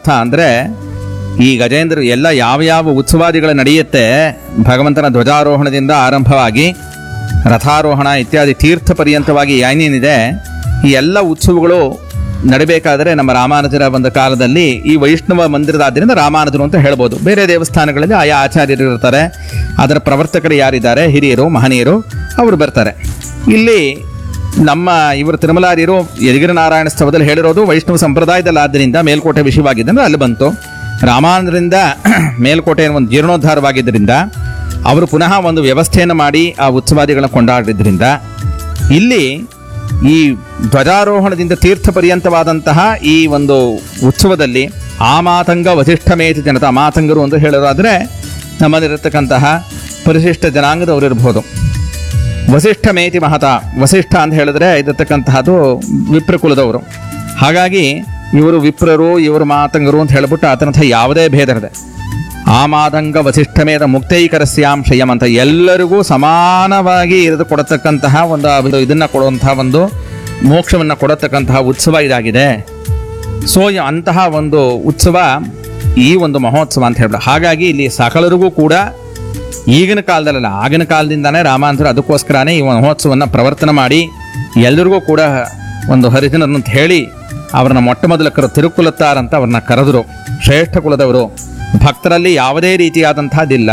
ಅರ್ಥ ಅಂದರೆ ಈ ಗಜೇಂದ್ರ ಎಲ್ಲ ಯಾವ ಉತ್ಸವಾದಿಗಳು ನಡೆಯುತ್ತೆ ಭಗವಂತನ ಧ್ವಜಾರೋಹಣದಿಂದ ಆರಂಭವಾಗಿ ರಥಾರೋಹಣ ಇತ್ಯಾದಿ ತೀರ್ಥ ಪರ್ಯಂತವಾಗಿ ಏನೇನಿದೆ ಈ ಎಲ್ಲ ಉತ್ಸವಗಳು ನಡಿಬೇಕಾದರೆ ನಮ್ಮ ರಾಮಾನುಜರ ಒಂದು ಕಾಲದಲ್ಲಿ ಈ ವೈಷ್ಣವ ಮಂದಿರದಾದ್ದರಿಂದ ರಾಮಾನುಜರು ಅಂತ ಹೇಳ್ಬೋದು. ಬೇರೆ ದೇವಸ್ಥಾನಗಳಲ್ಲಿ ಆಯಾ ಆಚಾರ್ಯರು ಇರ್ತಾರೆ, ಅದರ ಪ್ರವರ್ತಕರು ಯಾರಿದ್ದಾರೆ, ಹಿರಿಯರು ಮಹನೀಯರು ಅವರು ಬರ್ತಾರೆ. ಇಲ್ಲಿ ನಮ್ಮ ಇವರು ತಿರುಮಲಾರ್ಯರು ಯದಿಗಿರಿ ನಾರಾಯಣ ಸ್ತವದಲ್ಲಿ ಹೇಳಿರೋದು ವೈಷ್ಣವ ಸಂಪ್ರದಾಯದಲ್ಲಿ ಆದ್ದರಿಂದ ಮೇಲ್ಕೋಟೆ ವಿಷಯವಾಗಿದ್ದರಿಂದ ಅಲ್ಲಿ ಬಂತು. ರಾಮಾನುಜರಿಂದ ಮೇಲ್ಕೋಟೆ ಒಂದು ಜೀರ್ಣೋದ್ಧಾರವಾಗಿದ್ದರಿಂದ ಅವರು ಪುನಃ ಒಂದು ವ್ಯವಸ್ಥೆಯನ್ನು ಮಾಡಿ ಆ ಉತ್ಸವಾದಿಗಳನ್ನ ಕೊಂಡಾಡಿದ್ರಿಂದ ಇಲ್ಲಿ ಈ ಧ್ವಜಾರೋಹಣದಿಂದ ತೀರ್ಥ ಪರ್ಯಂತವಾದಂತಹ ಈ ಒಂದು ಉತ್ಸವದಲ್ಲಿ ಆಮಾತಂಗ ವಸಿಷ್ಠಮೇತಿ ಜನತಾ, ಮಾತಂಗರು ಅಂತ ಹೇಳೋದಾದರೆ ನಮ್ಮಲ್ಲಿರತಕ್ಕಂತಹ ಪರಿಶಿಷ್ಟ ಜನಾಂಗದವರು ಇರ್ಬೋದು. ವಸಿಷ್ಠಮೇತಿ ಮಹತ, ವಸಿಷ್ಠ ಅಂತ ಹೇಳಿದ್ರೆ ಇದಿರ್ತಕ್ಕಂತಹದ್ದು ವಿಪ್ರಕುಲದವರು. ಹಾಗಾಗಿ ಇವರು ವಿಪ್ರರು, ಇವರು ಮಾತಂಗರು ಅಂತ ಹೇಳ್ಬಿಟ್ಟು ಆತನಂಥ ಯಾವುದೇ ಭೇದ ಇದೆ. ಆ ಮಾತಂಗ ವಸಿಷ್ಠಮೇಧ ಮುಕ್ತೈಕರಸ್ಯಾಂ ಶಯಂ ಅಂತ ಎಲ್ಲರಿಗೂ ಸಮಾನವಾಗಿ ಇರಿದು ಕೊಡತಕ್ಕಂತಹ ಒಂದು ಇದನ್ನು ಕೊಡುವಂತಹ ಒಂದು ಮೋಕ್ಷವನ್ನು ಕೊಡತಕ್ಕಂತಹ ಉತ್ಸವ ಇದಾಗಿದೆ. ಸೊ ಅಂತಹ ಒಂದು ಉತ್ಸವ ಈ ಒಂದು ಮಹೋತ್ಸವ ಅಂತ ಹೇಳ್ಬಿಟ್ಟು, ಹಾಗಾಗಿ ಇಲ್ಲಿ ಸಕಲರಿಗೂ ಕೂಡ ಈಗಿನ ಕಾಲದಲ್ಲ ಆಗಿನ ಕಾಲದಿಂದಾನೇ ರಾಮಾನುಜರು ಅದಕ್ಕೋಸ್ಕರನೇ ಈ ಮಹೋತ್ಸವವನ್ನು ಪ್ರವರ್ತನೆ ಮಾಡಿ ಎಲ್ಲರಿಗೂ ಕೂಡ ಒಂದು ಹರಿಜನರನ್ನು ಹೇಳಿ ಅವರನ್ನ ಮೊಟ್ಟ ಮೊದಲ ತಿರುಕುಲತ್ತಾರಂತ ಅವ್ರನ್ನ ಕರೆದರು. ಶ್ರೇಷ್ಠ ಕುಲದವರು, ಭಕ್ತರಲ್ಲಿ ಯಾವುದೇ ರೀತಿಯಾದಂತಹದ್ದಿಲ್ಲ.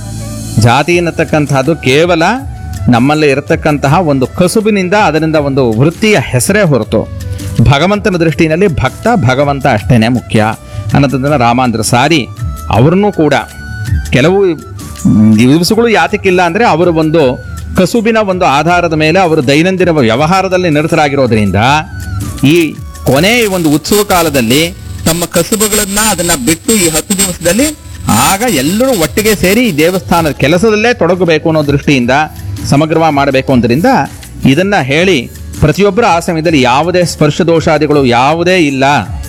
ಜಾತಿ ಅನ್ನತಕ್ಕಂಥದ್ದು ಕೇವಲ ನಮ್ಮಲ್ಲಿ ಇರತಕ್ಕಂತಹ ಒಂದು ಕಸುಬಿನಿಂದ ಅದರಿಂದ ಒಂದು ವೃತ್ತಿಯ ಹೆಸರೇ ಹೊರತು ಭಗವಂತನ ದೃಷ್ಟಿಯಲ್ಲಿ ಭಕ್ತ ಭಗವಂತ ಅಷ್ಟೇನೆ ಮುಖ್ಯ ಅನ್ನೋದನ್ನು ರಾಮಾನುಜರು ಸಾರಿ ಅವ್ರನ್ನೂ ಕೂಡ ಕೆಲವು ದಿವಸಗಳು ಯಾತಕ್ಕಿಲ್ಲ ಅಂದರೆ ಅವರು ಒಂದು ಕಸುಬಿನ ಒಂದು ಆಧಾರದ ಮೇಲೆ ಅವರು ದೈನಂದಿನ ವ್ಯವಹಾರದಲ್ಲಿ ನಿರತರಾಗಿರೋದ್ರಿಂದ ಈ ಕೊನೆ ಒಂದು ಉತ್ಸವ ಕಾಲದಲ್ಲಿ ತಮ್ಮ ಕಸುಬುಗಳನ್ನ ಅದನ್ನ ಬಿಟ್ಟು ಈ 10 ದಿವಸದಲ್ಲಿ ಆಗ ಎಲ್ಲರೂ ಒಟ್ಟಿಗೆ ಸೇರಿ ಈ ದೇವಸ್ಥಾನದ ಕೆಲಸದಲ್ಲೇ ತೊಡಗಬೇಕು ಅನ್ನೋ ದೃಷ್ಟಿಯಿಂದ ಸಮಗ್ರವಾಗಿ ಮಾಡಬೇಕು ಅಂದ್ರಿಂದ ಇದನ್ನ ಹೇಳಿ ಪ್ರತಿಯೊಬ್ಬರ ಆ ಸಮಯದಲ್ಲಿ ಯಾವುದೇ ಸ್ಪರ್ಶ ದೋಷಾದಿಗಳು ಯಾವುದೇ ಇಲ್ಲ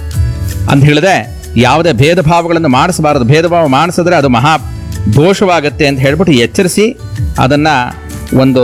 ಅಂತ ಹೇಳಿದೆ, ಯಾವುದೇ ಭೇದ ಭಾವಗಳನ್ನು ಮಾಡಿಸಬಾರದು. ಭೇದ ಭಾವ ಮಾಡಿಸಿದ್ರೆ ಅದು ಮಹಾ ದೋಷವಾಗತ್ತೆ ಅಂತ ಹೇಳ್ಬಿಟ್ಟು ಎಚ್ಚರಿಸಿ ಅದನ್ನ ಒಂದು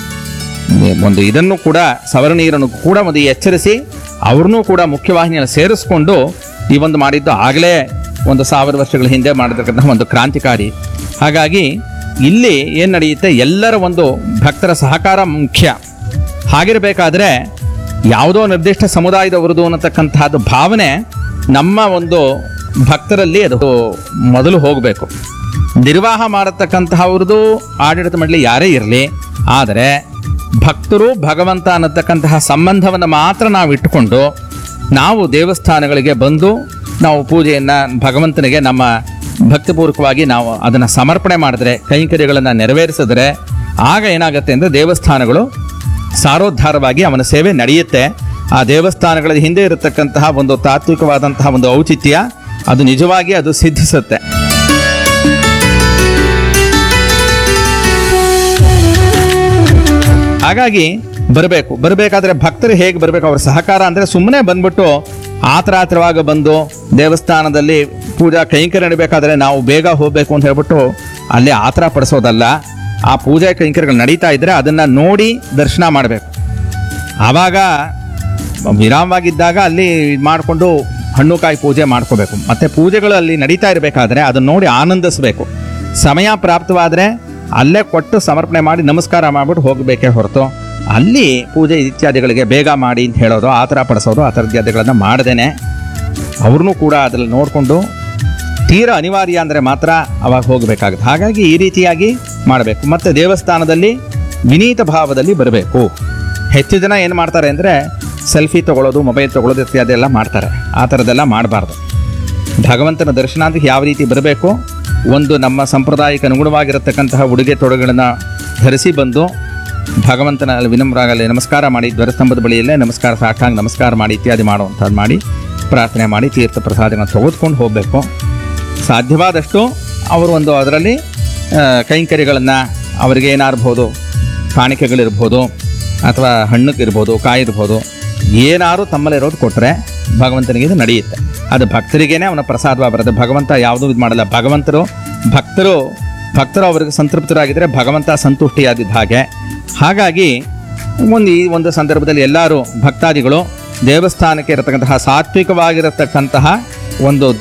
ಇದನ್ನು ಕೂಡ ಸವರ್ಣೀಯರನ್ನು ಕೂಡ ಒಂದು ಎಚ್ಚರಿಸಿ ಅವ್ರನ್ನೂ ಕೂಡ ಮುಖ್ಯವಾಹಿನಿಯನ್ನು ಸೇರಿಸ್ಕೊಂಡು ಈ ಒಂದು ಮಾಡಿದ್ದು ಆಗಲೇ 1000 ವರ್ಷಗಳ ಹಿಂದೆ ಮಾಡಿರ್ತಕ್ಕಂಥ ಒಂದು ಕ್ರಾಂತಿಕಾರಿ. ಹಾಗಾಗಿ ಇಲ್ಲಿ ಏನು ನಡೆಯುತ್ತೆ, ಎಲ್ಲರ ಒಂದು ಭಕ್ತರ ಸಹಕಾರ ಮುಖ್ಯ. ಹಾಗಿರಬೇಕಾದ್ರೆ ಯಾವುದೋ ನಿರ್ದಿಷ್ಟ ಸಮುದಾಯದವರದು ಅನ್ನತಕ್ಕಂಥದ್ದು ಭಾವನೆ ನಮ್ಮ ಒಂದು ಭಕ್ತರಲ್ಲಿ ಅದು ಮೊದಲು ಹೋಗಬೇಕು. ನಿರ್ವಾಹ ಮಾಡತಕ್ಕಂತಹವ್ರದ್ದು ಆಡಳಿತ ಮಾಡಲಿ ಯಾರೇ ಇರಲಿ, ಆದರೆ ಭಕ್ತರು ಭಗವಂತ ಅನ್ನತಕ್ಕಂತಹ ಸಂಬಂಧವನ್ನು ಮಾತ್ರ ನಾವು ಇಟ್ಟುಕೊಂಡು ನಾವು ದೇವಸ್ಥಾನಗಳಿಗೆ ಬಂದು ನಾವು ಪೂಜೆಯನ್ನು ಭಗವಂತನಿಗೆ ನಮ್ಮ ಭಕ್ತಿಪೂರ್ವಕವಾಗಿ ನಾವು ಅದನ್ನು ಸಮರ್ಪಣೆ ಮಾಡಿದ್ರೆ, ಕೈಂಕರ್ಯಗಳನ್ನು ನೆರವೇರಿಸಿದ್ರೆ ಆಗ ಏನಾಗುತ್ತೆ ಅಂದರೆ ದೇವಸ್ಥಾನಗಳು ಸಾರೋದ್ಧಾರವಾಗಿ ಅವನ ಸೇವೆ ನಡೆಯುತ್ತೆ. ಆ ದೇವಸ್ಥಾನಗಳ ಹಿಂದೆ ಇರತಕ್ಕಂತಹ ಒಂದು ತಾತ್ವಿಕವಾದಂತಹ ಒಂದು ಔಚಿತ್ಯ ಅದು ನಿಜವಾಗಿ ಅದು ಸಿದ್ಧಿಸುತ್ತೆ. ಹಾಗಾಗಿ ಬರಬೇಕಾದ್ರೆ ಭಕ್ತರು ಹೇಗೆ ಬರಬೇಕು, ಅವ್ರ ಸಹಕಾರ ಅಂದರೆ ಸುಮ್ಮನೆ ಬಂದ್ಬಿಟ್ಟು ಆತರಾತ್ರವಾಗಿ ಬಂದು ದೇವಸ್ಥಾನದಲ್ಲಿ ಪೂಜಾ ಕೈಂಕರ್ಯ ನಡಿಬೇಕಾದ್ರೆ ನಾವು ಬೇಗ ಹೋಗಬೇಕು ಅಂತ ಹೇಳ್ಬಿಟ್ಟು ಅಲ್ಲಿ ಆತರ ಪಡಿಸೋದಲ್ಲ. ಆ ಪೂಜಾ ಕೈಂಕರ್ಯಗಳು ನಡೀತಾ ಇದ್ದರೆ ಅದನ್ನು ನೋಡಿ ದರ್ಶನ ಮಾಡಬೇಕು. ಆವಾಗ ವಿರಾಮವಾಗಿದ್ದಾಗ ಅಲ್ಲಿ ಮಾಡಿಕೊಂಡು ಹಣ್ಣು ಕಾಯಿ ಪೂಜೆ ಮಾಡ್ಕೋಬೇಕು. ಮತ್ತು ಪೂಜೆಗಳು ಅಲ್ಲಿ ನಡೀತಾ ಇರಬೇಕಾದ್ರೆ ಅದನ್ನು ನೋಡಿ ಆನಂದಿಸಬೇಕು. ಸಮಯ ಪ್ರಾಪ್ತವಾದರೆ ಅಲ್ಲೇ ಕೊಟ್ಟು ಸಮರ್ಪಣೆ ಮಾಡಿ ನಮಸ್ಕಾರ ಮಾಡಿಬಿಟ್ಟು ಹೋಗಬೇಕೇ ಹೊರತು ಅಲ್ಲಿ ಪೂಜೆ ಇತ್ಯಾದಿಗಳಿಗೆ ಬೇಗ ಮಾಡಿ ಅಂತ ಹೇಳೋದು, ಆ ಥರ ಪಡಿಸೋದು, ಆ ಥರ ಇತ್ಯಾದಿಗಳನ್ನು ಮಾಡದೇನೆ ಅವ್ರನ್ನೂ ಕೂಡ ಅದರಲ್ಲಿ ನೋಡಿಕೊಂಡು ತೀರಾ ಅನಿವಾರ್ಯ ಅಂದರೆ ಮಾತ್ರ ಅವಾಗ ಹೋಗಬೇಕಾಗುತ್ತೆ. ಹಾಗಾಗಿ ಈ ರೀತಿಯಾಗಿ ಮಾಡಬೇಕು. ಮತ್ತು ದೇವಸ್ಥಾನದಲ್ಲಿ ವಿನೀತ ಭಾವದಲ್ಲಿ ಬರಬೇಕು. ಹೆಚ್ಚು ಜನ ಏನು ಮಾಡ್ತಾರೆ ಅಂದರೆ ಸೆಲ್ಫಿ ತೊಗೊಳ್ಳೋದು, ಮೊಬೈಲ್ ತೊಗೊಳ್ಳೋದು ಇತ್ಯಾದಿ ಎಲ್ಲ ಮಾಡ್ತಾರೆ. ಆ ಥರದ್ದೆಲ್ಲ ಮಾಡಬಾರ್ದು. ಭಗವಂತನ ದರ್ಶನ ಅಂತ ಯಾವ ರೀತಿ ಬರಬೇಕು, ಒಂದು ನಮ್ಮ ಸಂಪ್ರದಾಯಕ್ಕೆ ಅನುಗುಣವಾಗಿರತಕ್ಕಂತಹ ಉಡುಗೆ ತೊಡುಗೆಗಳನ್ನು ಧರಿಸಿ ಬಂದು ಭಗವಂತನ ವಿನಮ್ರಾಗಲಿ ನಮಸ್ಕಾರ ಮಾಡಿ ಧ್ವಜಸ್ತಂಭದ ಬಳಿಯಲ್ಲೇ ನಮಸ್ಕಾರ ಸಾಷ್ಟಾಂಗ ನಮಸ್ಕಾರ ಮಾಡಿ ಇತ್ಯಾದಿ ಮಾಡುವಂಥದ್ದು ಮಾಡಿ ಪ್ರಾರ್ಥನೆ ಮಾಡಿ ತೀರ್ಥ ಪ್ರಸಾದಗಳನ್ನು ತೆಗೆದುಕೊಂಡು ಹೋಗಬೇಕು. ಸಾಧ್ಯವಾದಷ್ಟು ಅವರು ಒಂದು ಅದರಲ್ಲಿ ಕೈಂಕರ್ಯಗಳನ್ನು ಅವರಿಗೆ ಏನಾರ್ಬೋದು, ಕಾಣಿಕೆಗಳಿರ್ಬೋದು ಅಥವಾ ಹಣ್ಣಕ್ಕಿರ್ಬೋದು, ಕಾಯಿ ಇರ್ಬೋದು, ಏನಾರು ತಮ್ಮಲ್ಲಿರೋದು ಕೊಟ್ಟರೆ ಭಗವಂತನಿಗೆ ಇದು ನಡೆಯುತ್ತೆ. ಅದು ಭಕ್ತರಿಗೇನೆ ಅವನ ಪ್ರಸಾದವಾಗಿ ಬರುತ್ತೆ. ಭಗವಂತ ಯಾವುದೂ ಇದು ಮಾಡಲ್ಲ. ಭಕ್ತರು ಅವರಿಗೆ ಸಂತೃಪ್ತರಾಗಿದ್ದರೆ ಭಗವಂತ ಸಂತುಷ್ಟಿಯಾಗಿದ್ದ ಹಾಗೆ. ಹಾಗಾಗಿ ಈ ಒಂದು ಸಂದರ್ಭದಲ್ಲಿ ಎಲ್ಲರೂ ಭಕ್ತಾದಿಗಳು ದೇವಸ್ಥಾನಕ್ಕೆ ಇರತಕ್ಕಂತಹ ಸಾತ್ವಿಕವಾಗಿರತಕ್ಕಂತಹ ಒಂದು